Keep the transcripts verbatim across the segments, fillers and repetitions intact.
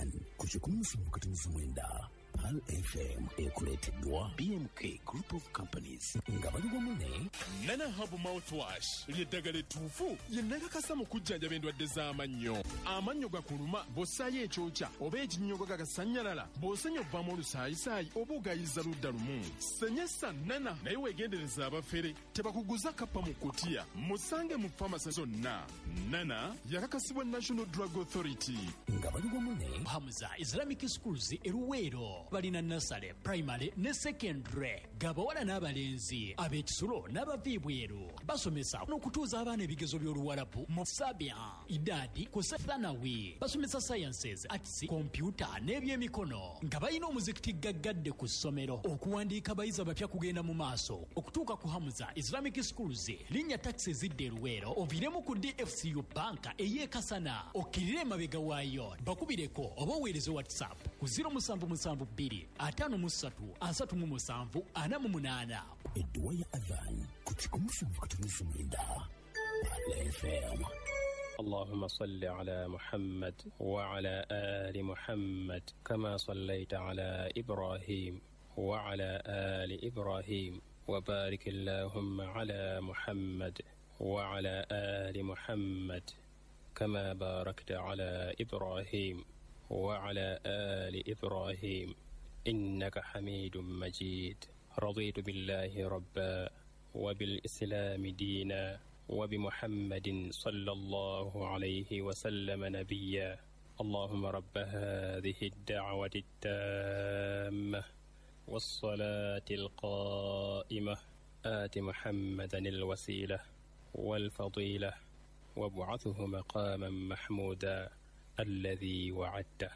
Adhan kuchikumifu mkatinifu mwenda Pal F M ekuleteddwa B M K Group of Companies nga bali wamu Nana Habu Mouthwash lyeddagala ettuufu ye nakakasa mu kujjanjaba endwadde z'amannyo. Amannyo gakuluma bw'ossaayo ekyokya oba ekinnyogo gagasanyalala bw'osenya ovaamu olusaayisaayi oba ogayiza ludda lumu. Senyesa Nana naye weegendereza abafere tebakuguza kappa mu kutiya musange mu famasi zonna. Nana yakakasibwa National Drug Authority nga bali wamu ne Hamza Islamic Schools eruweero balina nasale primary ne secondary gabawala n'abalenzi ab'ekisulo n'abaviibweru basomesa n'okutuuza abaana ebigezo by'oluwalabu mu sabya idadi ku sethanawi basomesa sciences arts computer n'ebyemikono nga balina omuzikiti gaggadde ku ssomero okuwandiika abayizi abapya kugenda mu maaso okutuuka ku Hamza Islamic Schools linnya taxi zidde eruweero oviremu ku D F C U banka ey'ekasana okkirire emabega waayo bakubireko oba oweereze WhatsApp ku zero seven seven two atano musatu asatu mu musanvu ana mu munana edduwa ya Adhan kuchikumifu mkatinifu mwenda Pal F M. اللهم صل على محمد وعلى آل محمد كما صليت على إبراهيم وعلى آل إبراهيم وبارك اللهم على محمد وعلى آل محمد كما باركت على إبراهيم وعلى آل إبراهيم إنك حميد مجيد. رضيت بالله ربا وبالإسلام دينا وبمحمد صلى الله عليه وسلم نبيا. اللهم رب هذه الدعوة التامة والصلاة القائمة آت محمدا الوسيلة والفضيلة وابعثه مقاما محمودا الذي وعدته.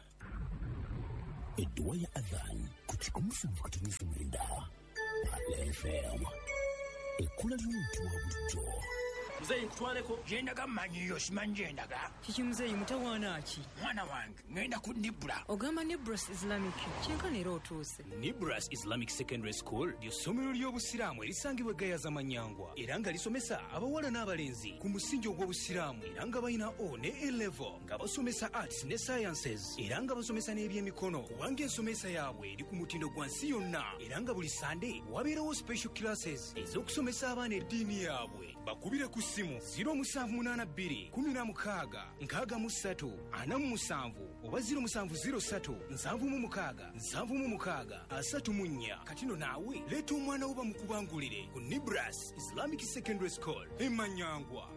edduwa ya Adhan kuchikumifu mkatinifu mwenda Pal F M. Ekula ly'omuntu wa bulijjo Mzee kutwaleko yendaga manyiyo simanjendaga kiki mzee mutawaana ki mwana wange ngenda ku Nibra ogamba Nibras Islamic kyenkanira otuuse. Nibras Islamic Secondary School ly'essomero ly'obusiraamu erisangibwa Gayaza Manyangwa era nga lisomesa abawala n'abalenzi ku musingi ogw'obusiraamu era nga balina O ne A level nga basomesa arts ne sciences era nga basomesa n'ebyemikono kubanga ensomesa yaabwe eri ku mutindo gwa nsi yonna era nga buli Sunday wabeerawo special classes ez'okusomesa abaana eddiini yaabwe. Bakubire ku simu zero seven eight two kumi na mukaaga nkaaga mu ssatu ana mu musanvu oba zero seven zero three nsanvu mu mukaaga nsanvu mu mukaaga asatu mu nnya. Katino naawe leeta omwana wo bamukubangulire ku Nibras Islamic Secondary School Emanyangwa.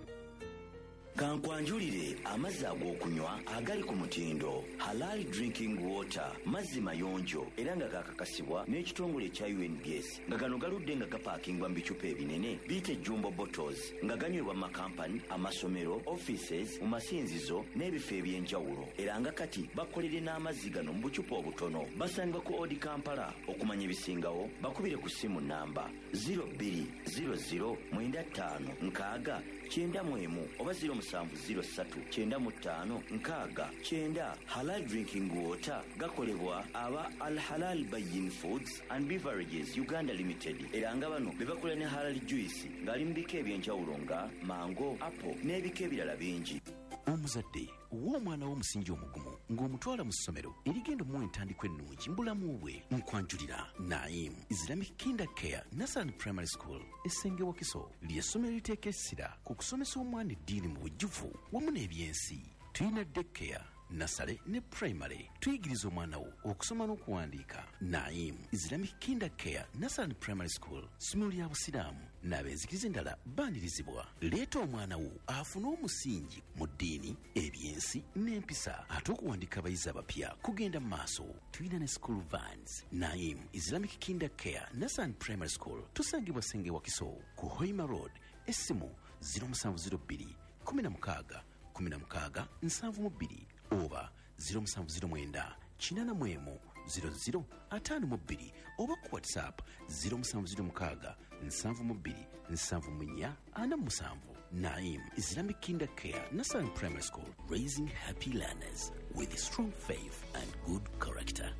Kankwanjulire amazzi ag'okunywa agali ku mutindo Halal Drinking Water mazzi mayonjo era nga gakakasibwa n'ekitongole ekya U N B S nga gano galudde nga gapaakingwa mu bicupa ebinene biyite jumbo bottles nga ganywebwa mu makampani amasomero offices mu masinzizo n'ebifo eby'enjawulo era nga kati bakolere n'amazzi gano mu bucupa obutono. Basangibwa ku Odi Kampala. Okumanya ebisingawo bakubire ku ssimu namba zero two zero zero nine five nkaaga kyenda mu emu oba zero seven zero three kyenda mu ttaano nkaaga kyenda. Halal Drinking Water gakolebwa aba Al Halal Bayin Foods and Beverages Uganda Limited era nga bano bebakola ne Halal Juice ngali mu bika ebyenjawulo nga mango, apple n'ebika ebirala bingi. Omuzadde w'omwana w'omusingi omugumu ng'omutwala mu ssomero erigenda mu entandikwa ennungi mu bulamu bwe. Nkwanjulira Naim Islamic Kinder Care Nasan Primary School essenge Wakiso ly'essomero liteeka essira ku kusomesa omwana eddiini mu bujjuvu wamu n'ebyensi. Tuyina daycare nasale ne primary tuyigiriza omwana wo okusoma n'okuwandiika. Naim Islamic Kinder Care Nasan Primary School ssomero lya busiraamu n'abenzikiriza endala baanirizibwa. Leeta omwana wo afune omusingi mu ddiini ebyensi n'empisa ate okuwandiika abayizi abapya kugenda mu maaso. Tuyina ne school vans. Naim Islamic Kinder Care Nasan Primary School tusangibwa Senge Wakiso ku Hoima Road. Essimu zero seven zero two kumi na mukaaga kumi na mukaaga nsanvu mu bbiri oba zero seven zero nine kinana mu emu zero zero ataano mu bbiri oba ku WhatsApp zero seven zero mukaaga nsanvu mu bbiri nsanvu mu nnya ana mu musanvu. Naim Islamic Kinder Care Nasan Primary School, raising happy learners with strong faith and good character.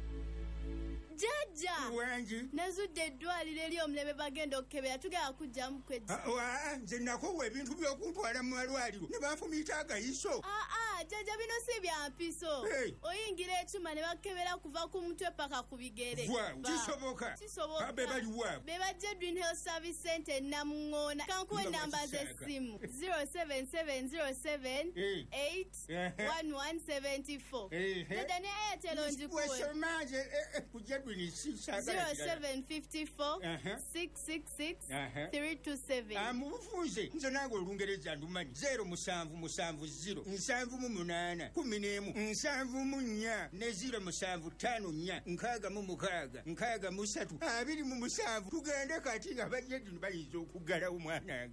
Jaja wangi nazudde eddwaliro eri omulebe bagenda okukebera tugenda kujjamu kwedda. Nze nakowa ebintu by'okuntwala mu malwaliro ne banfumiita agayiso. Aa jaja bino si bya mpiso. Hey. Oyingira ekyuma ne bakebera kuva ku mutwe paka ku bigere. Wow, kisoboka. Kisoboka. Abe bali wa. Beba Jedwin Health Service Center Namungona. Kankuwe namba z'essimu zero seven seven zero seven eight one one seven four. Jaja ne Airtel onjikuwe. Wesomaje ku Jedwin sisa. zero seven five four six six six three two seven. Amufunze nze nange olungereza ndumanyi zero musanvu musanvu zero nsanvu mu munana kumi n'emu nsanvu mu nnya ne zero musanvu ttaano nnya nkaaga mu mukaaga nkaaga mu ssatu abiri mu musanvu tugende kati nga bajedini bayinza okuggala omwana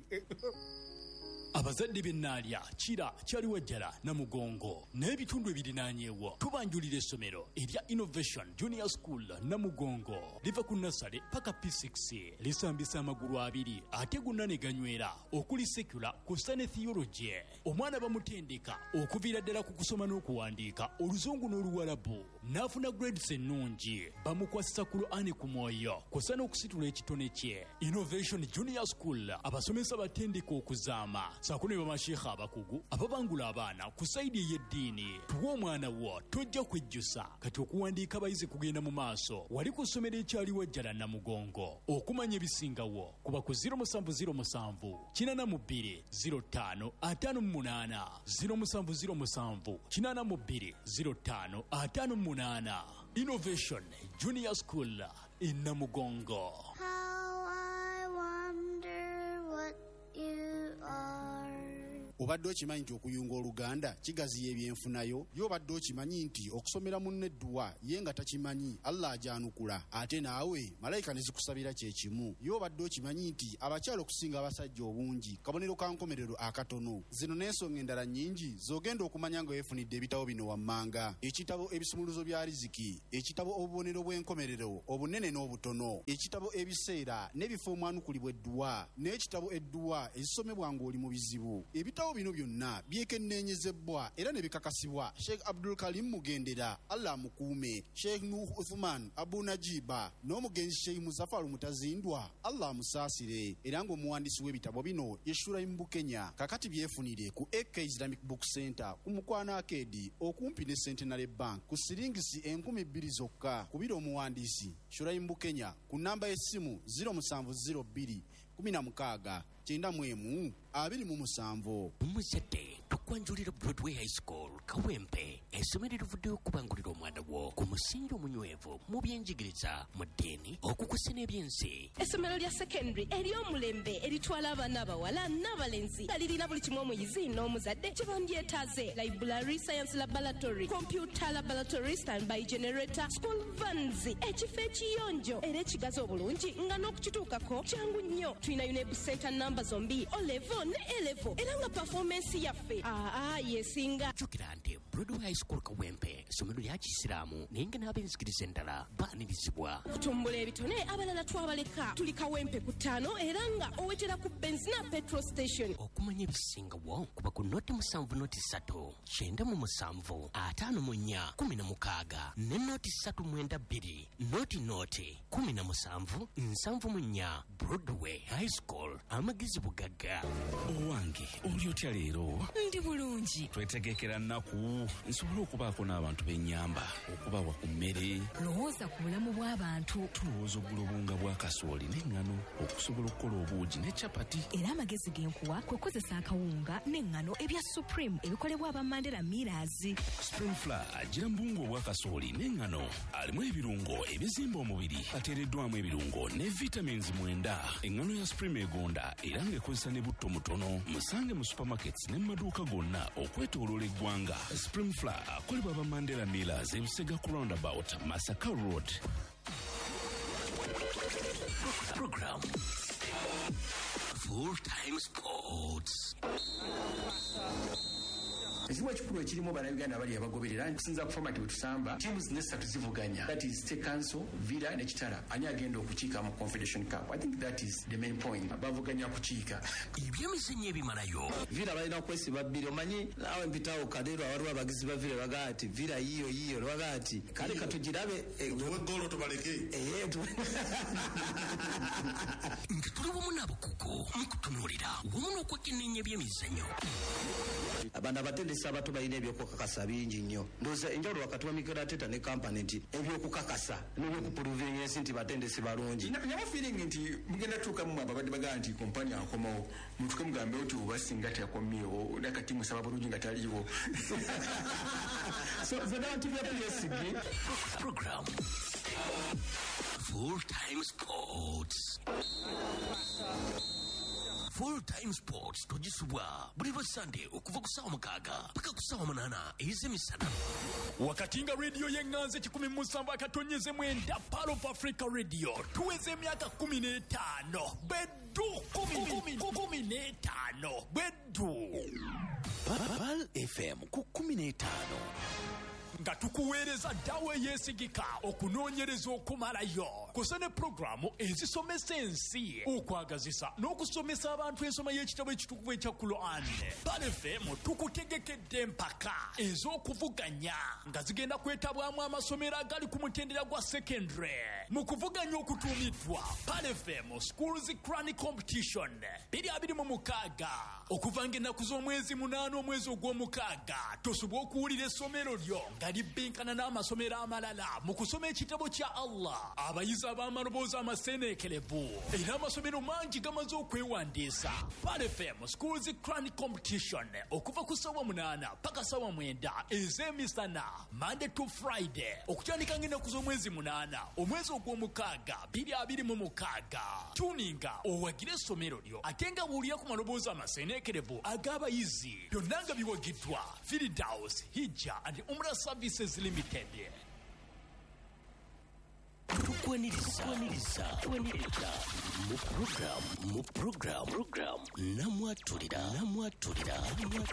abazadde b'ennaalya kira kyaliwajjala namugongo n'ebitundu ebirinaanyeewo tubanjulira essomero erya innovation junior school namugongo liva ku nasale paka p six lisambisa amagulu abiri ate gonna ne ganywera okuli sekula kussa ne theology omwana bamutendeka okuviira ddala ku kusoma n'okuwandiika oluzungu n'oluwalabu n'afuna grades ennungi bamukwasisa ku lwani ku mwoyo kussa n'okusitula ekitone kye innovation junior school abasomesa batendeka okuzaama saako ne bamasheekha abakugu ababangula abaana ku sayidi ey'eddiini tuwa omwana wo tojja kwejjusa kati okuwandiika abayizi kugenda mu maaso wali ku ssomero ekyaliwajjala namugongo okumanya ebisingawo kuba ku zero musanvu zero musanvu kinaana mu bbiri zero ttaano ataano mu munaana zero musanvu zero musanvu kinaana mu bbiri zero ttaano ataano mu munaana innovation junior school in namugongo. How I wonder what you are. Obadde okimanyi nti okuyunga oluganda kigaziya ebyenfunayo y'obadde okimanyi nti okusomera munne edduwa ye nga takimanyi Allah ajanukula ate naawe malayika ne zikusabira kye kimu y'obadde okimanyi nti abakyala okusinga abasajja obungi kabonero ka nkomerero akatono zino n'ensonga endala nnyingi z'ogenda okumanya nga weefunidde ebitabo bino wammanga ekitabo ebisumuluzo bya riziki ekitabo obubonero bw'enkomerero obunene n'obutono ekitabo ebiseera n'ebifo omwanukulibwa edduwa n'ekitabo edduwa ezisomebwa ng'oli mu bizibu ebitabo bino byonna byekenneenyezebwa era ne bikakasibwa Sheikh Abdul Karim Mugendera Allah mukuume Sheikh Nuh Uthman Abu Najiba n'omugenzi Sheikh Muzaffar Mutazindwa Allah musaasire era ng'omuwandiisi w'ebitabo bino yeshura mu Kenya kakati byefunire ku A K Islamic Book Center ku Mukwana Arcade okumpi ne Centenary Bank ku siringisi enkumi bbiri zokka kubira omuwandiisi Shura mu Kenya ku namba y'essimu zero musanvu zero bbiri kumi na mukaaga kyenda mu emu abiri mu musanvu. Muzadde tukwanjulira Broadway High School Kawempe essomero erivuddeyo okubangulira omwana wo ku musingi omunywevu mu byenjigiriza mu ddiini okukusa n'ebyensi. Essomero lya secondary ery'omulembe eritwala abaana abawala n'abalenzi nga lirina buli kimu omuyizi n'omuzadde kye bandyetaaze: library, science laboratory, computer laboratory, standby generator, school vans, ekifo ekiyonjo era ekigazi obulungi nga n'okukituukako kyangu nnyo. Tulina UNEB center namba zombi O level ne A level era nga performance yaffe aa yesinga. Jjukira nti Broadway High School Kawempe essomero lya Kiyisiraamu naye nga n'ab'enzikiriza endala baanirizibwa. Kutumbula ebitone abalala twabaleka tuli Kawempe ku ttaano era nga owetera ku benzina petrol station. Okumanya ebisingawo kuba ku noti musanvu noti ssatu kyenda mu musanvu ataano mu nnya kumi na mukaaga ne noti ssatu mwenda bbiri noti noti kumi na musanvu nsanvu mu nnya. Broadway High School amagezi bugagga. Owange oli otya leero? Ndi bulungi. Twetegekera nnaku nsobola okubaako n'abantu b'ennyamba okubawa ku mmere. Lowooza ku bulamu bw'abantu. Tulowooza oggula obunga bwa kasooli n'eŋŋano okusobola okukola obuugi ne capati. Era amagezi genkuwa kwe kukozesa akawunga n'eŋŋano ebya Supreme ebikolebwa aba Mandela Millers. Supreme Flour agira mbungu obwa kasooli n'eŋŋano alimu ebirungo ebizimba omubiri ateereddwamu ebirungo ne vitamins mwenda. Eŋŋano ya Supreme egonda era ng'ekozesa ne butto mutono. Musange mu supermarkets ne mu maduuka gonna okwetooloola eggwanga. Supreme Flour akolebwa aba Mandela Millers e Busega ku roundabout Masaka Road. Program Full Time Sports. Ekiwa kikulu ekirimu bannayuganda abali abagoberera nkusinza ku format bwetusamba tiimu zino essatu zivuganya, that is State Council, Villa ne Kitara. Ani agenda okukiika mu Confederation Cup? I think that is the main point. Bavuganya kukiika ebyemizannyo ebimalayo. Villa balina okwesiba bbiri. Omanyi naawe mpitawo kadero waliwo abagizi ba Villa bagaa ati Villa yiyo yiyo bagaa ati kale katugirabe golo tubaleke nga tuli wamu n'abakugu mu kutunuulira wamu n'okwekenneenya ebyemizannyo. abantu abatendesi abasomesa abato balina ebyokukakasa bingi nnyo ndowooza enjawulo wakati wa Mikel Arteta ne kampani nti ebyokukakasa n'ebyokupuluvinga ensi nti batendesi balungi naye feeling nti mugenda tuukamu ababadde bagamba nti kompani akomawo mutuke mugambe oti oba singa teyakomyewo nakati musaba bulungi nga taliiwo so zenabatubya P S G program Full Time Sports. Full Time Sports togisubwa buli lwa Sunday okuva ku ssaawa mukaaga paka ku ssaawa munaana ez'emisana. Wakati nga radio y'enganze kikumi mu musanvu akatonyeze mwenda Pearl of Africa Radio tuweze emyaka kumi n'etaano beddu kumi n'etaano beddu Pearl F M ku kumi n'etaano nga tukuweereza ddawo eyeesigika okunoonyereza okumalayo kusa ne pulogulaamu ezisomesa ensi okwagazisa n'okusomesa abantu ensoma y'ekitabo ekitukuvu ekya Quran. Pearl F M tukutegekedde empaka ez'okuvuganya nga zigenda kwetabwamu amasomero agali ku mutendera gwa secondary mu kuvuganya okutuumiddwa Pearl F M Schools Crown Competition biri abiri mu mukaaga okuva ng'ennaku z'omwezi munaana omwezi ogw'omukaaga tosobwa okuwulira essomero lyo nga libinkana n'amasomero amalala mu kusoma ekitabo kya Allah. Abayizi ab'amaloboozi amaseeneekerevu era amasomero mangi gamaze okwewandiisa. Pearl F M Schools Crown Competition okuva ku ssaawa munaana paka ssaawa mwenda ez'emisana Monday to Friday okutandika ng'ennaku z'omwezi munaana omwezi ogw'omukaaga biri abiri mu mukaaga. Tuninga owagire essomero lyo ate nga buulira ku maloboozi amaseeneekerevu ag'abayizi byonna nga biwagiddwa Firdaus Hijja and Umrah Services Limited. Tukwaniriza mu program mu program namwatulira namwatulira